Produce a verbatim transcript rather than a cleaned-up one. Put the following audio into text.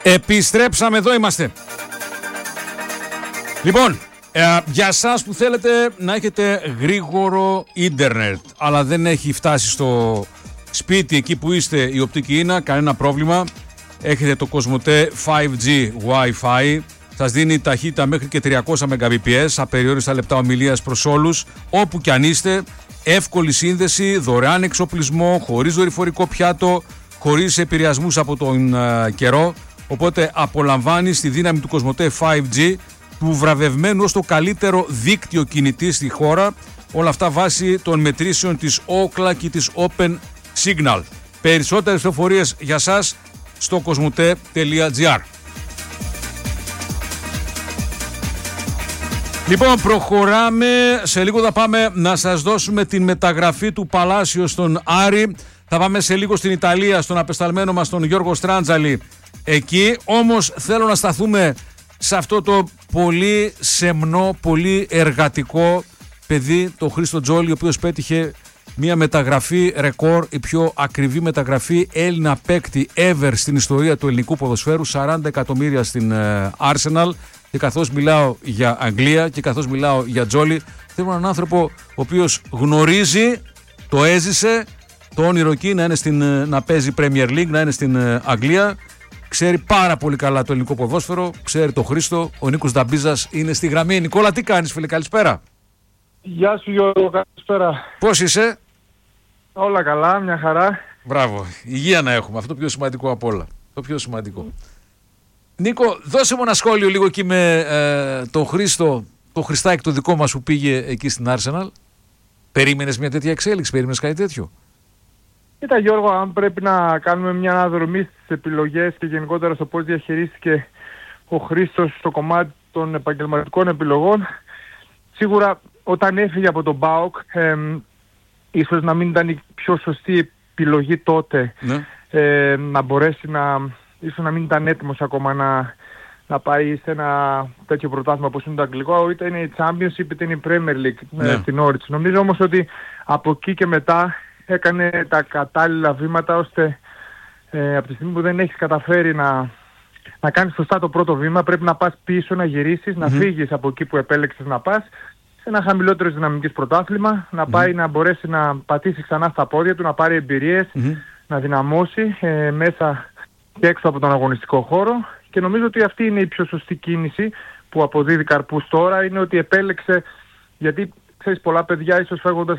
Επιστρέψαμε, εδώ είμαστε. Λοιπόν, ε, για σας που θέλετε να έχετε γρήγορο ίντερνετ, αλλά δεν έχει φτάσει στο σπίτι εκεί που είστε η οπτική ίνα, κανένα πρόβλημα. Έχετε το Κοσμοτέ φάιβ τζι Wi-Fi, σας δίνει ταχύτητα μέχρι και τριακόσια Mbps, απεριόριστα λεπτά ομιλίας προς όλους, όπου κι αν είστε, εύκολη σύνδεση, δωρεάν εξοπλισμό, χωρίς δορυφορικό πιάτο, χωρίς επηρεασμούς από τον uh, καιρό. Οπότε απολαμβάνεις τη δύναμη του Κοσμοτέ φάιβ τζι, του βραβευμένου ως το καλύτερο δίκτυο κινητή στη χώρα. Όλα αυτά βάσει των μετρήσεων της Ookla και της Open Signal. Περισσότερες πληροφορίες για σας στο κοσμοτέ τελεία τζι άρ. Λοιπόν, προχωράμε. Σε λίγο θα πάμε να σας δώσουμε την μεταγραφή του Παλάσιο στον Άρη. Θα πάμε σε λίγο στην Ιταλία, στον απεσταλμένο μας τον Γιώργο Στράντζαλη. Εκεί όμως θέλω να σταθούμε σε αυτό το πολύ σεμνό, πολύ εργατικό παιδί, το Χρήστο Τζόλι, ο οποίος πέτυχε μια μεταγραφή ρεκόρ, η πιο ακριβή μεταγραφή Έλληνα παίκτη ever στην ιστορία του ελληνικού ποδοσφαίρου, σαράντα εκατομμύρια στην Arsenal. Και καθώς μιλάω για Αγγλία και καθώς μιλάω για Τζόλι, θέλω έναν άνθρωπο ο οποίος γνωρίζει, το έζησε, το όνειρο εκεί να, είναι στην, να παίζει Premier League, να είναι στην Αγγλία. Ξέρει πάρα πολύ καλά το ελληνικό ποδόσφαιρο, ξέρει το Χρήστο. Ο Νίκος Νταμπίζας είναι στη γραμμή. Νικόλα, τι κάνεις, φίλε, καλησπέρα. Γεια σου Γιώργο, καλησπέρα. Πώς είσαι? Όλα καλά, μια χαρά. Μπράβο, υγεία να έχουμε, αυτό το πιο σημαντικό απ' όλα. Το πιο σημαντικό. Mm. Νίκο, δώσε μου ένα σχόλιο λίγο εκεί με ε, τον Χρήστο, το Χριστάκι το δικό μας που πήγε εκεί στην Arsenal. Περίμενες μια τέτοια εξέλιξη, περίμενες κάτι τέτοιο? Κοίτα Γιώργο, αν πρέπει να κάνουμε μια αναδρομή στις επιλογές και γενικότερα στο πώς διαχειρίστηκε ο Χρήστος στο κομμάτι των επαγγελματικών επιλογών, σίγουρα όταν έφυγε από τον ΠΑΟΚ, ε, ίσως να μην ήταν η πιο σωστή επιλογή τότε, ναι. ε, να μπορέσει να, ίσως να μην ήταν έτοιμος ακόμα να, να πάει σε ένα τέτοιο πρωτάθλημα όπως είναι το αγγλικό, είτε είναι η Championship είτε είναι η Premier League, ναι. στην Όριτς. Νομίζω όμως ότι από εκεί και μετά έκανε τα κατάλληλα βήματα ώστε ε, από τη στιγμή που δεν έχεις καταφέρει να, να κάνεις σωστά το πρώτο βήμα, πρέπει να πας πίσω, να γυρίσεις, mm-hmm. να φύγεις από εκεί που επέλεξες να πας σε ένα χαμηλότερο δυναμικής πρωτάθλημα, να mm-hmm. πάει να μπορέσει να πατήσει ξανά στα πόδια του, να πάρει εμπειρίες, mm-hmm. να δυναμώσει ε, μέσα και έξω από τον αγωνιστικό χώρο, και νομίζω ότι αυτή είναι η πιο σωστή κίνηση που αποδίδει καρπούς τώρα, είναι ότι επέλεξε, γιατί ξέρεις πολλά παιδιά ίσως φεύγοντας